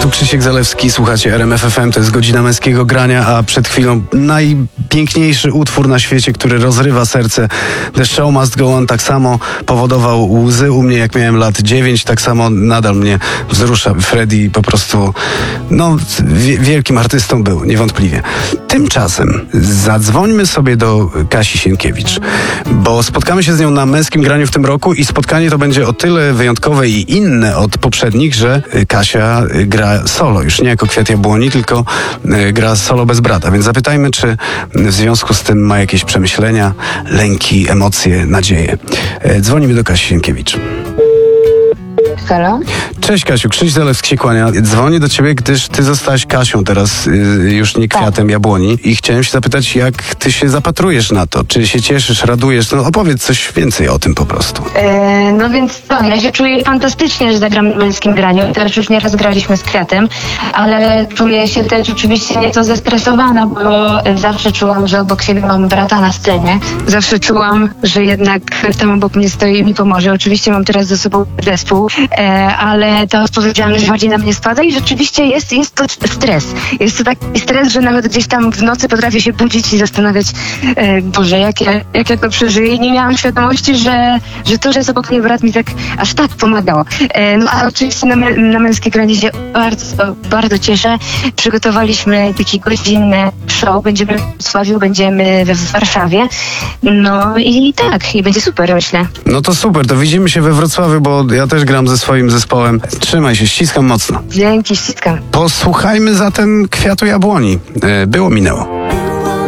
Tu Krzysiek Zalewski, słuchacie RMF FM, to jest godzina męskiego grania, a przed chwilą najpiękniejszy utwór na świecie, który rozrywa serce. The Show Must Go On tak samo powodował łzy u mnie, jak miałem lat 9, tak samo nadal mnie wzrusza. Freddie po prostu, wielkim artystą był, niewątpliwie. Tymczasem zadzwońmy sobie do Kasi Sienkiewicz, bo spotkamy się z nią na męskim graniu w tym roku i spotkanie to będzie o tyle wyjątkowe i inne od poprzednich, że Kasia gra solo, już nie jako Kwiat Jabłoni, tylko gra solo bez brata, więc zapytajmy, czy w związku z tym ma jakieś przemyślenia, lęki, emocje, nadzieje. Dzwonimy do Kasi Sienkiewicz. Halo? Cześć Kasiu, Krzyś Zalewski się kłania. Dzwonię do ciebie, gdyż ty zostałaś Kasią teraz, już nie Kwiatem Jabłoni, i chciałem się zapytać, jak ty się zapatrujesz na to? Czy się cieszysz, radujesz? Opowiedz coś więcej o tym po prostu. No więc ja się czuję fantastycznie, że zagram w męskim graniu. Teraz już nieraz graliśmy z Kwiatem, ale czuję się też oczywiście nieco zestresowana, bo zawsze czułam, że obok siebie mam brata na scenie. Zawsze czułam, że jednak tam obok mnie stoi i mi pomoże. Oczywiście mam teraz ze sobą zespół, ale ta odpowiedzialność bardziej na mnie spada i rzeczywiście jest to stres. Jest to taki stres, że nawet gdzieś tam w nocy potrafię się budzić i zastanawiać, Boże, jak ja to przeżyję. I nie miałam świadomości, że to, że jest obok mnie brat, mi tak aż tak pomagało. A oczywiście na męskie granie się bardzo, bardzo cieszę. Przygotowaliśmy taki godzinny show. Będziemy w Wrocławiu, będziemy w Warszawie. No i tak, i będzie super, myślę. No to super, to widzimy się we Wrocławiu, bo ja też gram ze swoim zespołem. Trzymaj się, ściskam mocno. Dzięki, ściskam. Posłuchajmy zatem Kwiatu Jabłoni. Było, minęło.